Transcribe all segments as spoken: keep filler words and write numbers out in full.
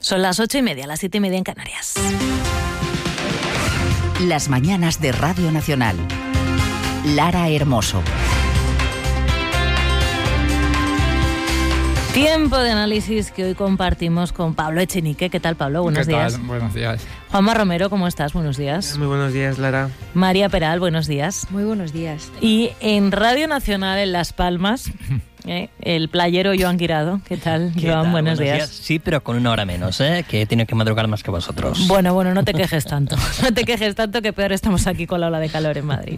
Son las ocho y media, las siete y media en Canarias. Las mañanas de Radio Nacional. Lara Hermoso. Tiempo de análisis que hoy compartimos con Pablo Echenique. ¿Qué tal, Pablo? Buenos ¿Qué tal? días. Buenos días. Juanma Romero, ¿cómo estás? Buenos días. Muy buenos días, Lara. María Peral, buenos días. Muy buenos días. Y en Radio Nacional en Las Palmas, eh, el playero Joan Guirado. ¿Qué tal, ¿Qué Joan? tal? Buenos, Buenos días. días. Sí, pero con una hora menos, ¿eh? Que he tenido que madrugar más que vosotros. Bueno, bueno, no te quejes tanto. No te quejes tanto, que peor estamos aquí con la ola de calor en Madrid.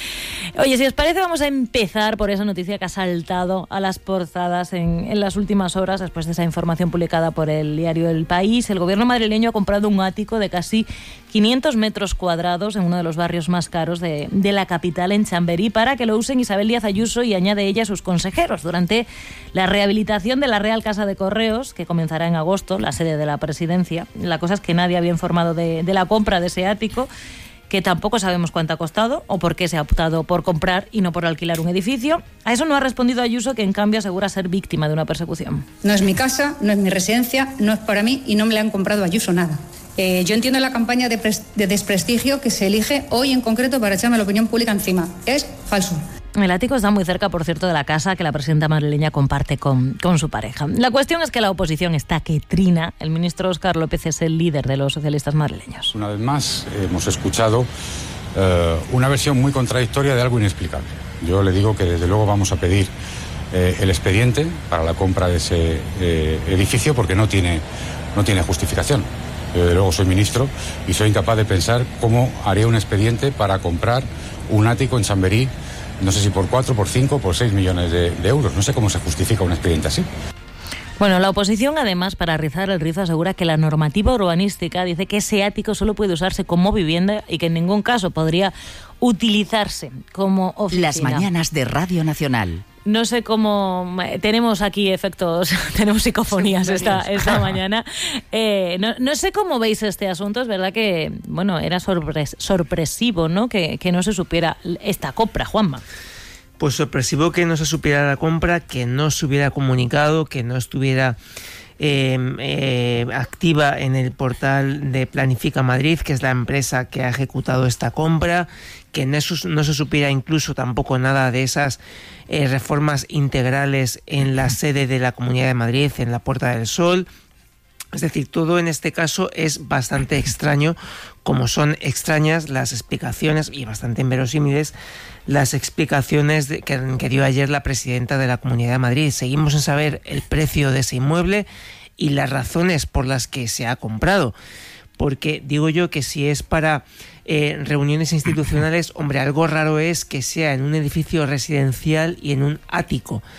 Oye, si os parece, vamos a empezar por esa noticia que ha saltado a las portadas en, en las últimas horas, después de esa información publicada por el diario El País. El gobierno madrileño ha comprado un ático de casi quinientos metros cuadrados en uno de los barrios más caros de, de la capital, en Chamberí, para que lo usen Isabel Díaz Ayuso y añade ella a sus consejeros durante la rehabilitación de la Real Casa de Correos, que comenzará en agosto, la sede de la presidencia. La cosa es que nadie había informado de, de la compra de ese ático, que tampoco sabemos cuánto ha costado o por qué se ha optado por comprar y no por alquilar un edificio. A eso no ha respondido Ayuso, que en cambio asegura ser víctima de una persecución. No es mi casa, no es mi residencia, no es para mí y no me le han comprado a Ayuso nada. Eh, yo entiendo la campaña de, pres- de desprestigio que se elige hoy en concreto para echarme la opinión pública encima. Es falso. El ático está muy cerca, por cierto, de la casa que la presidenta madrileña comparte con, con su pareja. La cuestión es que la oposición está que trina. El ministro Óscar López es el líder de los socialistas madrileños. Una vez más hemos escuchado eh, una versión muy contradictoria de algo inexplicable. Yo le digo que desde luego vamos a pedir eh, el expediente para la compra de ese eh, edificio porque no tiene, no tiene justificación. Yo desde luego soy ministro y soy incapaz de pensar cómo haré un expediente para comprar un ático en Chamberí, no sé si por cuatro, por cinco, por seis millones de, de euros. No sé cómo se justifica un expediente así. Bueno, la oposición, además, para rizar el rizo, asegura que la normativa urbanística dice que ese ático solo puede usarse como vivienda y que en ningún caso podría utilizarse como oficina. Las mañanas de Radio Nacional. No sé cómo... Tenemos aquí efectos, tenemos psicofonías esta, esta mañana. Eh, no, no sé cómo veis este asunto. Es verdad que, bueno, era sorpres, sorpresivo, ¿no? Que, que no se supiera esta compra, Juanma. Pues sorpresivo que no se supiera la compra, que no se hubiera comunicado, que no estuviera eh, eh, activa en el portal de Planifica Madrid, que es la empresa que ha ejecutado esta compra, que no, no se supiera incluso tampoco nada de esas eh, reformas integrales en la sede de la Comunidad de Madrid, en la Puerta del Sol. Es decir, todo en este caso es bastante extraño, como son extrañas las explicaciones, y bastante inverosímiles, las explicaciones de, que, que dio ayer la presidenta de la Comunidad de Madrid. Seguimos sin saber el precio de ese inmueble y las razones por las que se ha comprado. Porque digo yo que si es para eh, reuniones institucionales, hombre, algo raro es que sea en un edificio residencial y en un ático.